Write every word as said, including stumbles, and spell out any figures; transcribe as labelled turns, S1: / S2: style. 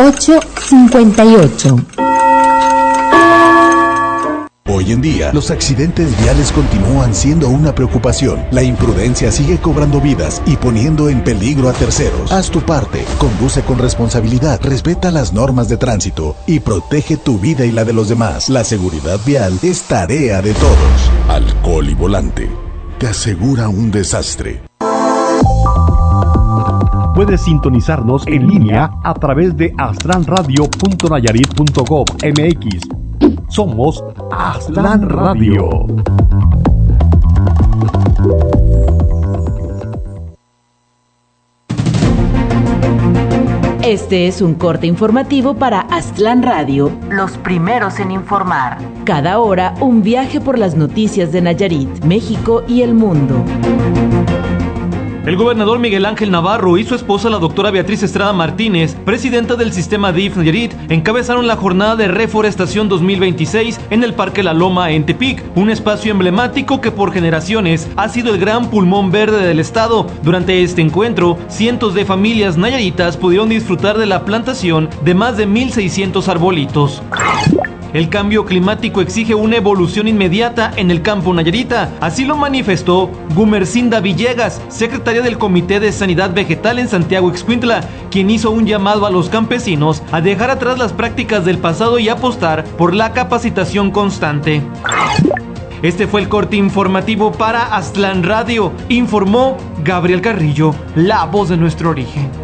S1: ocho cincuenta y ocho.
S2: Hoy en día, los accidentes viales continúan siendo una preocupación. La imprudencia sigue cobrando vidas y poniendo en peligro a terceros. Haz tu parte, conduce con responsabilidad, respeta las normas de tránsito y protege tu vida y la de los demás. La seguridad vial es tarea de todos. Alcohol y volante te asegura un desastre.
S3: Puedes sintonizarnos en línea a través de aztlán radio punto nayarit punto gov punto mx. Somos Aztlán Radio.
S4: Este es un corte informativo para Aztlán Radio, los primeros en informar. Cada hora, un viaje por las noticias de Nayarit, México y el mundo.
S5: El gobernador Miguel Ángel Navarro y su esposa, la doctora Beatriz Estrada Martínez, presidenta del sistema D I F Nayarit, encabezaron la jornada de reforestación dos mil veintiséis en el Parque La Loma en Tepic, un espacio emblemático que por generaciones ha sido el gran pulmón verde del estado. Durante este encuentro, cientos de familias nayaritas pudieron disfrutar de la plantación de más de mil seiscientos arbolitos. El cambio climático exige una evolución inmediata en el campo nayarita. Así lo manifestó Gumercinda Villegas, secretaria del Comité de Sanidad Vegetal en Santiago Ixcuintla, quien hizo un llamado a los campesinos a dejar atrás las prácticas del pasado y apostar por la capacitación constante. Este fue el corte informativo para Aztlán Radio. Informó Gabriel Carrillo, la voz de nuestro origen.